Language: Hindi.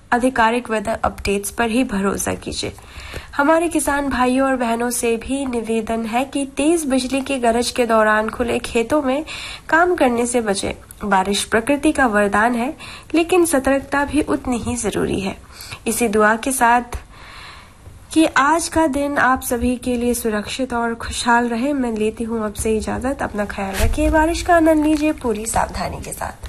आधिकारिक वेदर अपडेट्स पर ही भरोसा कीजिए। हमारे किसान भाइयों और बहनों से भी निवेदन है कि तेज बिजली की गरज के दौरान खुले खेतों में काम करने से बचें। बारिश प्रकृति का वरदान है, लेकिन सतर्कता भी उतनी ही जरूरी है। इसी दुआ के साथ कि आज का दिन आप सभी के लिए सुरक्षित और खुशहाल रहे, मैं लेती हूँ अब से इजाजत। अपना ख्याल रखिए, बारिश का आनंद लीजिए पूरी सावधानी के साथ।